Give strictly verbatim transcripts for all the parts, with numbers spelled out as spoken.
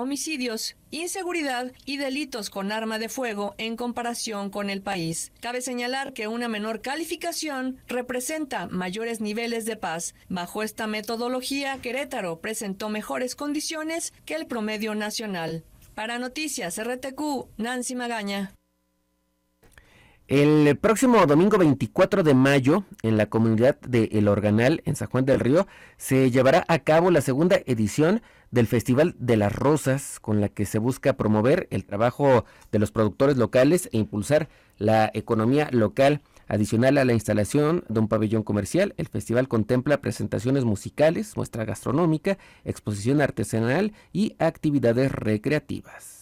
homicidios, inseguridad y delitos con arma de fuego en comparación con el país. Cabe señalar que una menor calificación representa mayores niveles de paz. Bajo esta metodología, Querétaro presentó mejores condiciones que el promedio nacional. Para Noticias R T Q, Nancy Magaña. El próximo domingo veinticuatro de mayo, en la comunidad de El Organal, en San Juan del Río, se llevará a cabo la segunda edición del Festival de las Rosas, con la que se busca promover el trabajo de los productores locales e impulsar la economía local. Adicional a la instalación de un pabellón comercial, el festival contempla presentaciones musicales, muestra gastronómica, exposición artesanal y actividades recreativas.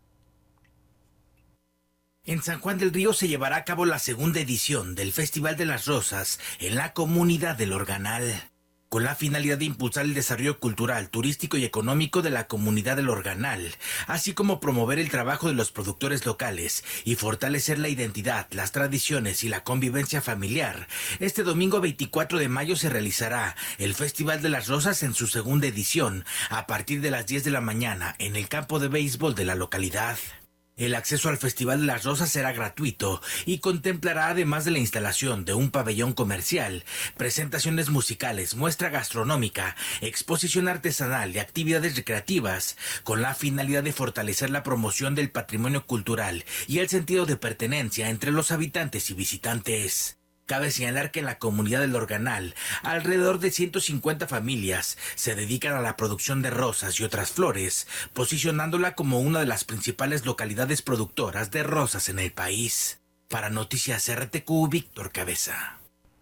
En San Juan del Río se llevará a cabo la segunda edición del Festival de las Rosas en la comunidad del Organal, con la finalidad de impulsar el desarrollo cultural, turístico y económico de la comunidad del Organal, así como promover el trabajo de los productores locales y fortalecer la identidad, las tradiciones y la convivencia familiar. Este domingo veinticuatro de mayo se realizará el Festival de las Rosas en su segunda edición, a partir de las diez de la mañana en el campo de béisbol de la localidad. El acceso al Festival de las Rosas será gratuito y contemplará, además de la instalación de un pabellón comercial, presentaciones musicales, muestra gastronómica, exposición artesanal y actividades recreativas, con la finalidad de fortalecer la promoción del patrimonio cultural y el sentido de pertenencia entre los habitantes y visitantes. Cabe señalar que en la comunidad del Organal, alrededor de ciento cincuenta familias se dedican a la producción de rosas y otras flores, posicionándola como una de las principales localidades productoras de rosas en el país. Para Noticias R T Q, Víctor Cabeza.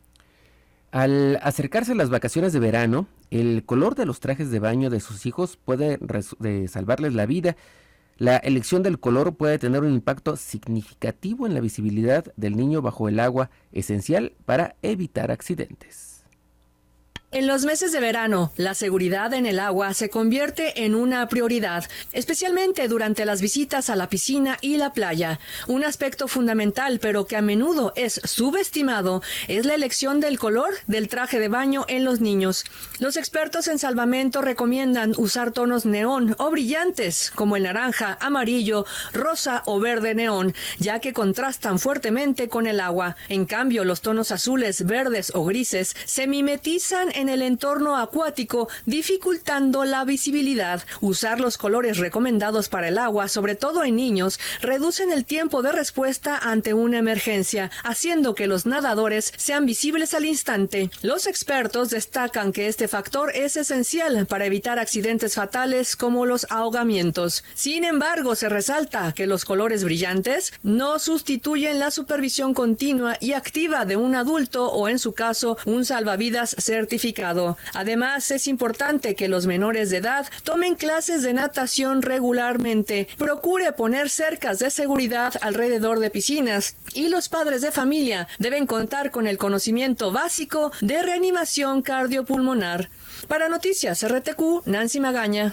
Al acercarse las vacaciones de verano, el color de los trajes de baño de sus hijos puede res- de salvarles la vida. La elección del color puede tener un impacto significativo en la visibilidad del niño bajo el agua, esencial para evitar accidentes. En los meses de verano, la seguridad en el agua se convierte en una prioridad, especialmente durante las visitas a la piscina y la playa. Un aspecto fundamental, pero que a menudo es subestimado, es la elección del color del traje de baño en los niños. Los expertos en salvamento recomiendan usar tonos neón o brillantes, como el naranja, amarillo, rosa o verde neón, ya que contrastan fuertemente con el agua. En cambio, los tonos azules, verdes o grises se mimetizan en el entorno acuático, dificultando la visibilidad. Usar los colores recomendados para el agua, sobre todo en niños, reducen el tiempo de respuesta ante una emergencia, haciendo que los nadadores sean visibles al instante. Los expertos destacan que este factor es esencial para evitar accidentes fatales como los ahogamientos. Sin embargo, se resalta que los colores brillantes no sustituyen la supervisión continua y activa de un adulto o, en su caso, un salvavidas certificado. Además, es importante que los menores de edad tomen clases de natación regularmente. Procure poner cercas de seguridad alrededor de piscinas y los padres de familia deben contar con el conocimiento básico de reanimación cardiopulmonar. Para Noticias R T Q, Nancy Magaña.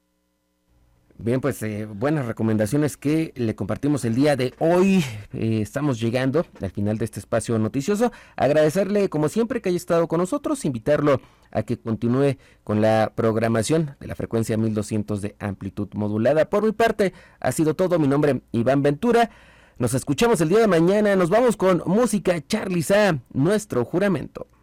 Bien, pues eh, buenas recomendaciones que le compartimos el día de hoy. Eh, estamos llegando al final de este espacio noticioso. Agradecerle, como siempre, que haya estado con nosotros, invitarlo a que continúe con la programación de la frecuencia mil doscientos de amplitud modulada. Por mi parte, ha sido todo. Mi nombre, Iván Ventura. Nos escuchamos el día de mañana. Nos vamos con música. Charly Sa, Nuestro Juramento.